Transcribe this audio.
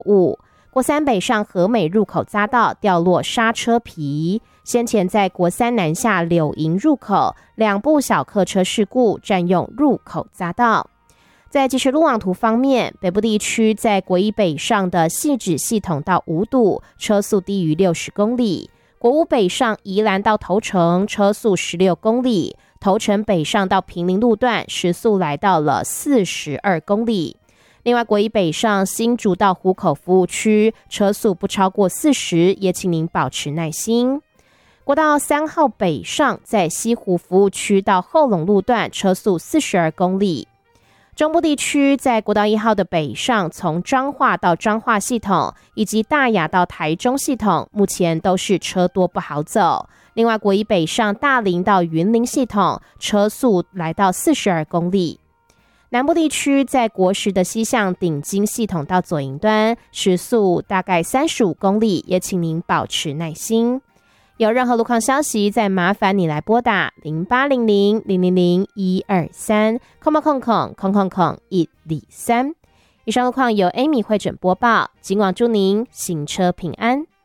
误。国三北上和美入口匝道掉落刹车皮，先前在国三南下柳营入口2部小客车事故占用入口匝道。在即时路网图方面，北部地区在国一北上的汐止系统到五堵，车速低于60公里；国五北上宜兰到头城，车速16公里；头城北上到坪林路段，时速来到了42公里。另外，国一北上新竹到湖口服务区，车速不超过40，也请您保持耐心。国道3号北上在西湖服务区到后龙路段，车速42公里。中部地区在国道1号的北上，从彰化到彰化系统以及大雅到台中系统，目前都是车多不好走。另外，国一北上大林到云林系统，车速来到42公里。南部地区在国十的西向顶金系统到左营端，时速大概35公里，也请您保持耐心。有任何路况消息，再麻烦你来拨打0800-000-123123。以上路况由 Amy 会诊播报，今晚祝您行车平安。